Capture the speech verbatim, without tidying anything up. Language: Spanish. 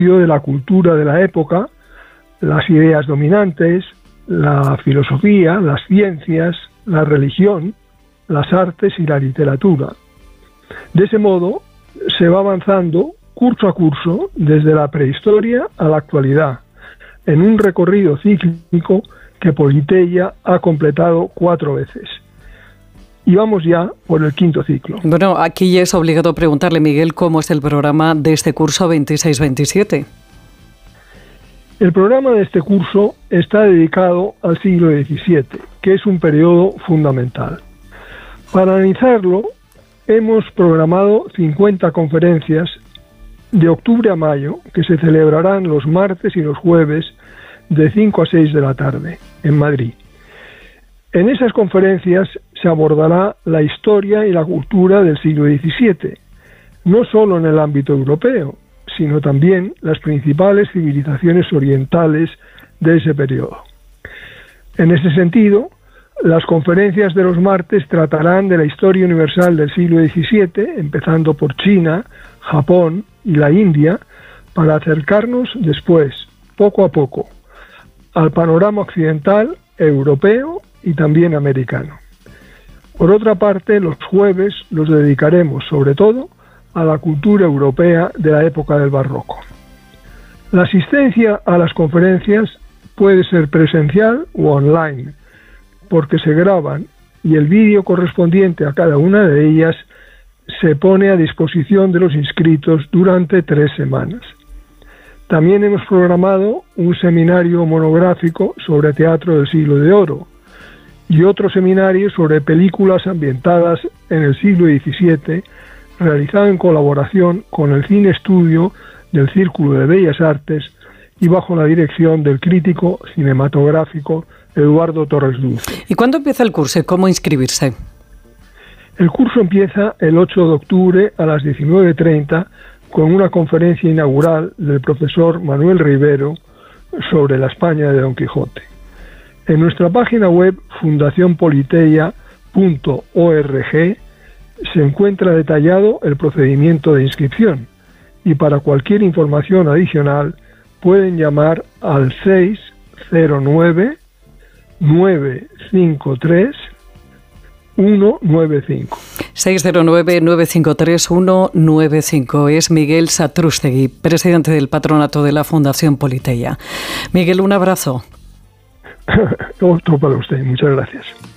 de la cultura de la época, las ideas dominantes, la filosofía, las ciencias, la religión, las artes y la literatura. De ese modo, se va avanzando curso a curso desde la prehistoria a la actualidad, en un recorrido cíclico que Politeia ha completado cuatro veces. Y vamos ya por el quinto ciclo. Bueno, aquí ya es obligado preguntarle, Miguel, ¿cómo es el programa de este curso veintiséis veintisiete? El programa de este curso está dedicado al siglo diecisiete, que es un periodo fundamental. Para analizarlo, hemos programado cincuenta conferencias de octubre a mayo, que se celebrarán los martes y los jueves de cinco a seis de la tarde, en Madrid. En esas conferencias se abordará la historia y la cultura del siglo diecisiete, no solo en el ámbito europeo, sino también las principales civilizaciones orientales de ese periodo. En ese sentido, las conferencias de los martes tratarán de la historia universal del siglo diecisiete, empezando por China, Japón y la India, para acercarnos después, poco a poco, al panorama occidental, europeo y también americano. Por otra parte, los jueves los dedicaremos sobre todo a la cultura europea de la época del Barroco. La asistencia a las conferencias puede ser presencial o online, porque se graban y el vídeo correspondiente a cada una de ellas se pone a disposición de los inscritos durante tres semanas. También hemos programado un seminario monográfico sobre teatro del siglo de oro y otro seminario sobre películas ambientadas en el siglo diecisiete, realizado en colaboración con el Cine Estudio del Círculo de Bellas Artes y bajo la dirección del crítico cinematográfico Eduardo Torres Dulce. ¿Y cuándo empieza el curso? ¿Cómo inscribirse? El curso empieza el ocho de octubre a las diecinueve treinta con una conferencia inaugural del profesor Manuel Rivero sobre la España de Don Quijote. En nuestra página web fundación politeia punto org se encuentra detallado el procedimiento de inscripción y para cualquier información adicional pueden llamar al seis cero nueve, nueve cinco tres, uno nueve cinco. seis cero nueve, nueve cinco tres, uno nueve cinco. Es Miguel Satrústegui, presidente del patronato de la Fundación Politeia. Miguel, un abrazo. Otro para usted. Muchas gracias.